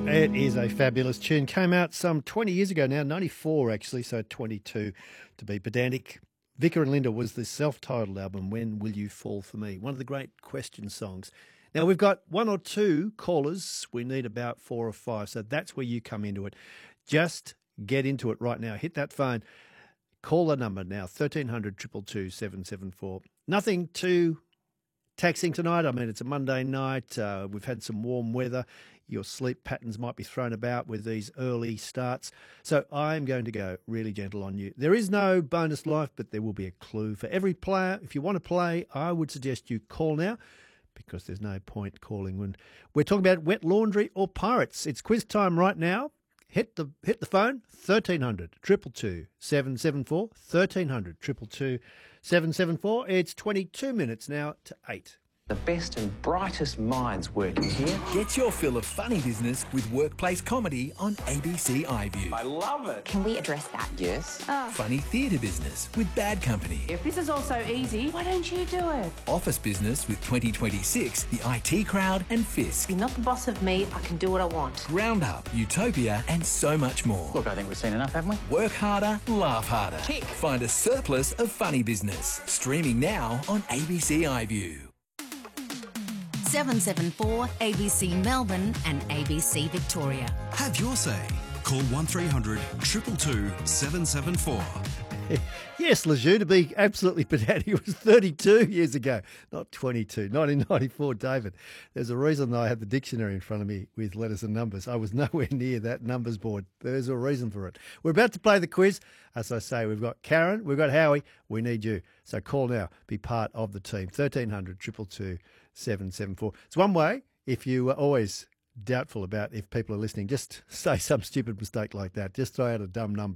It is a fabulous tune. Came out some 20 years ago now, 94 actually, so 22 to be pedantic. Vicar and Linda was the self-titled album, When Will You Fall For Me? One of the great question songs. Now, we've got one or two callers. We need about 4 or 5, so that's where you come into it. Just get into it right now. Hit that phone. Call the number now, 1300 222 774. Nothing too taxing tonight. I mean, it's a Monday night. We've had some warm weather. Your sleep patterns might be thrown about with these early starts. So I'm going to go really gentle on you. There is no bonus life, but there will be a clue for every player. If you want to play, I would suggest you call now, because there's no point calling when we're talking about wet laundry or pirates. It's quiz time right now. Hit the phone, 1300 222 774, 1300 222 774. It's 22 minutes now to 8. The best and brightest minds working here. Get your fill of funny business with workplace comedy on ABC iView. I love it. Can we address that? Yes. Funny theatre business with Bad Company. If this is all so easy, why don't you do it? Office business with 2026, the IT Crowd and Fisk. You're not the boss of me. I can do what I want. Ground Up, Utopia and so much more. Look, I think we've seen enough, haven't we? Work harder, laugh harder. Tick. Find a surplus of funny business. Streaming now on ABC iView. 774 ABC Melbourne and ABC Victoria. Have your say. Call 1300 222 774. Yes, Lejeune, to be absolutely pedantic, it was 32 years ago, not 22, 1994, David. There's a reason I had the dictionary in front of me with letters and numbers. I was nowhere near that numbers board. There's a reason for it. We're about to play the quiz. As I say, we've got Karen, we've got Howie, we need you. So call now, be part of the team, 1300 222 774. It's one way, if you are always doubtful about if people are listening, just say some stupid mistake like that. Just throw out a dumb number.